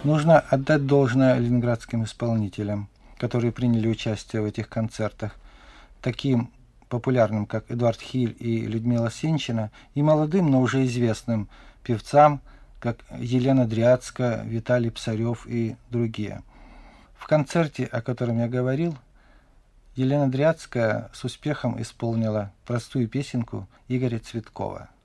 Нужно отдать должное ленинградским исполнителям, которые приняли участие в этих концертах, таким популярным, как Эдуард Хиль и Людмила Сенчина, и молодым, но уже известным певцам, как Елена Дряцкая, Виталий Псарев и другие. В концерте, о котором я говорил, Елена Дряцкая с успехом исполнила простую песенку Игоря Цветкова.